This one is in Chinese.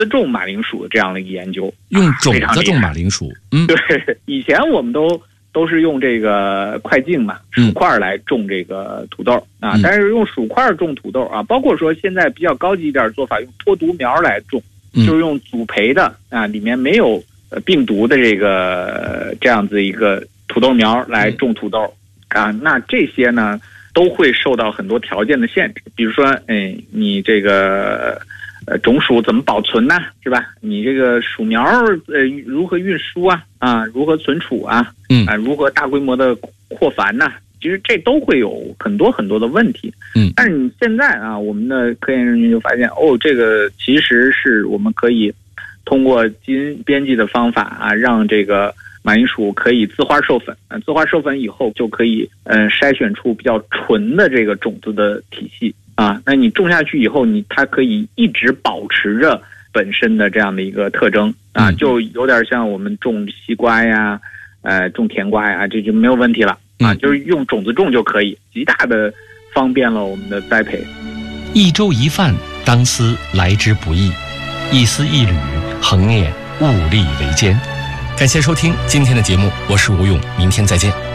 种马铃薯这样的一个研究， 用种子种马铃薯。 对，以前我们都是用这个块茎嘛，薯块来种这个土豆啊，但是用薯块种土豆啊，包括说现在比较高级一点的做法，用脱毒苗来种，就是用组培的啊，里面没有病毒的这样子一个土豆苗来种土豆啊，那这些呢都会受到很多条件的限制，比如说，你这个种薯怎么保存呢？是吧？你这个薯苗如何运输啊，如何存储啊？如何大规模的扩繁呢？其实这都会有很多很多的问题。但是你现在啊，我们的科研人员就发现，这个其实是我们可以通过基因编辑的方法啊，让这个马铃薯可以自花授粉，自花授粉以后就可以筛选出比较纯的这个种子的体系啊。那你种下去以后，它可以一直保持着本身的这样的一个特征啊，就有点像我们种西瓜呀，种甜瓜呀，这就没有问题了啊，就是用种子种就可以，极大的方便了我们的栽培。 一粥一饭，当思来之不易；一丝一缕，恒念物力维艰。感谢收听今天的节目，我是吴勇，明天再见。